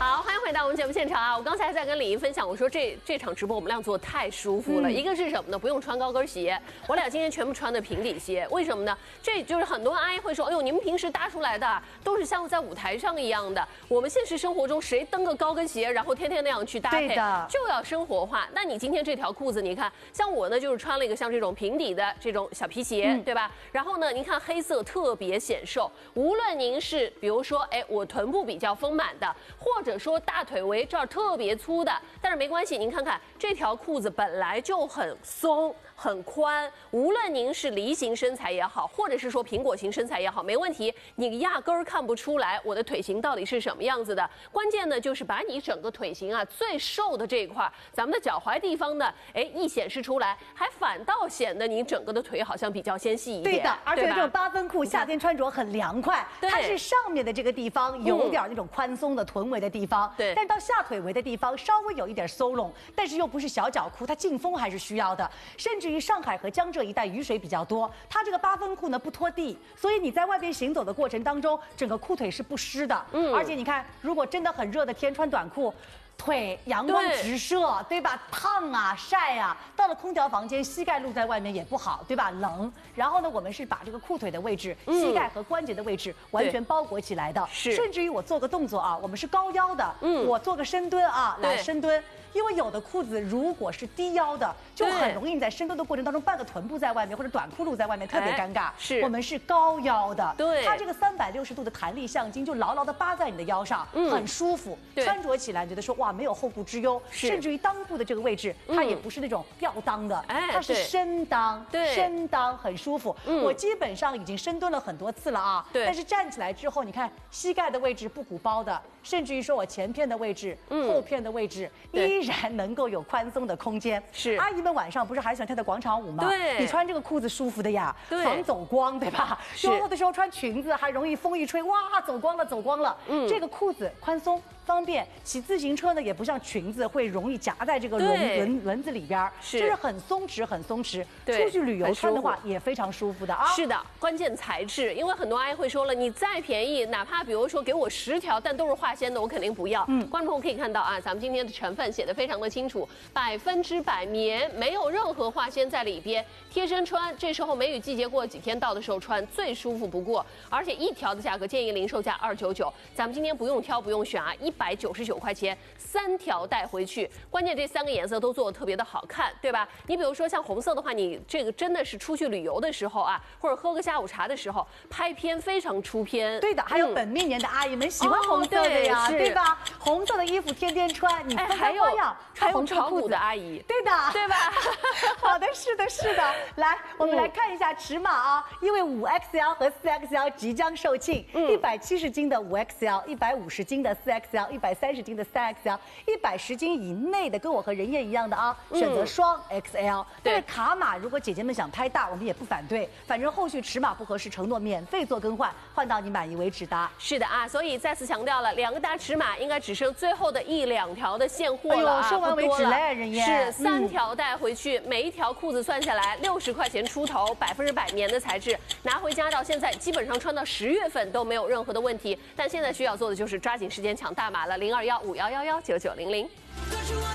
好，欢迎回到我们节目现场啊！我刚才在跟李莹分享，我说这场直播我们俩做得太舒服了。一个是什么呢？不用穿高跟鞋，我俩今天全部穿的平底鞋。为什么呢？这就是很多阿姨会说，哎呦，你们平时搭出来的都是像在舞台上一样的。我们现实生活中谁蹬个高跟鞋，然后天天那样去搭配，就要生活化。那你今天这条裤子，你看，像我呢就是穿了一个像这种平底的这种小皮鞋，对吧？然后呢，您看黑色特别显瘦。无论您是比如说，哎，我臀部比较丰满的，或者说大腿围这儿特别粗的，但是没关系，您看看这条裤子本来就很松很宽，无论您是梨形身材也好，或者是说苹果型身材也好，没问题，你压根儿看不出来我的腿型到底是什么样子的。关键呢就是把你整个腿型啊最瘦的这一块，咱们的脚踝地方呢，哎一显示出来，还反倒显得你整个的腿好像比较纤细一点。 对的，而且这种八分裤夏天穿着很凉快，它是上面的这个地方有点那种宽松的臀围的地方， 对， 但是到下腿围的地方稍微有一点收拢，但是又不是小脚裤，它进风还是需要的。甚至于上海和江浙一带雨水比较多，它这个八分裤呢不拖地，所以你在外边行走的过程当中，整个裤腿是不湿的。而且你看，如果真的很热的天穿短裤，腿阳光直射，对吧？烫啊，晒啊，到了空调房间，膝盖露在外面也不好，对吧？冷。然后呢，我们是把这个裤腿的位置、膝盖和关节的位置完全包裹起来的。是，甚至于我做个动作啊，我们是高腰的，我做个深蹲啊，来深蹲。因为有的裤子如果是低腰的，就很容易你在深蹲的过程当中半个臀部在外面，或者短裤露在外面，特别尴尬。是，我们是高腰的，对，它这个360度的弹力橡筋就牢牢的扒在你的腰上，很舒服，穿着起来觉得说哇没有后顾之忧。甚至于裆部的这个位置，它也不是那种吊裆的，它是深裆，深裆很舒服。我基本上已经深蹲了很多次了啊，但是站起来之后，你看膝盖的位置不鼓包的，甚至于说我前片的位置、后片的位置依然能够有宽松的空间。是，阿姨们晚上不是还喜欢跳跳广场舞吗？对，你穿这个裤子舒服的呀，防走光，对吧？有的时候穿裙子还容易风一吹，哇，走光了，走光了。这个裤子宽松方便，骑自行车呢也不像裙子会容易夹在这个轮子里边，就是很松弛，很松弛。出去旅游穿的话也非常舒服的啊。 是的，关键材质，因为很多阿姨会说了，你再便宜，哪怕比如说给我10条，但都是化纤的，我肯定不要。观众朋友可以看到啊，咱们今天的成分写的非常的清楚，100%棉，没有任何化纤在里边，贴身穿。这时候梅雨季节过几天到的时候穿最舒服不过，而且一条的价格建议零售价299，咱们今天不用挑不用选啊，199块钱3条带回去。关键这3个颜色都做得特别的好看，对吧？你比如说像红色的话，你这个真的是出去旅游的时候啊，或者喝个下午茶的时候拍片非常出片。 对的，还有本命年的阿姨们喜欢红色的呀，对吧？红色的衣服天天穿，你还有炒股的阿姨， 对的，对吧？好的，是的，是的。来，我们来看一下尺码啊，因为5XL 和4XL 即将售罄，170斤的5XL，150斤的4XL，130斤的3XL，110斤以内的跟我和人燕一样的啊，选择双 XL。但是卡码如果姐姐们想拍大，我们也不反对，反正后续尺码不合适，承诺免费做更换，换到你满意为止的。 是的啊，所以再次强调了，2个大尺码应该只剩最后的1、2条的现货了啊， 售完为止嘞，人燕。 是3条带回去，每一条裤子算下来60块钱出头，100%棉的材质，拿回家到现在基本上穿到10月份都没有任何的问题。但现在需要做的就是抓紧时间抢大码了，0215111990。